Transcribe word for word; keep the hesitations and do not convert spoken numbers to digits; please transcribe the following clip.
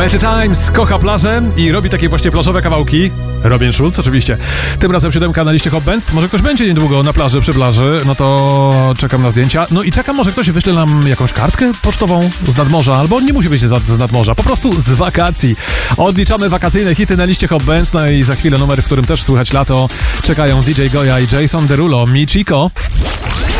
Betty Times kocha plażę i robi takie właśnie plażowe kawałki. Robin Schulz oczywiście. Tym razem siódemka na liście Hot Bands. Może ktoś będzie niedługo na plaży, przy plaży, no to czekam na zdjęcia. No i czekam, może ktoś wyśle nam jakąś kartkę pocztową z nadmorza, albo nie musi być z, z nadmorza, po prostu z wakacji. Odliczamy wakacyjne hity na liście Hot Bands, no i za chwilę numer, w którym też słychać lato. Czekają D J Goya i Jason Derulo, Mi Chico.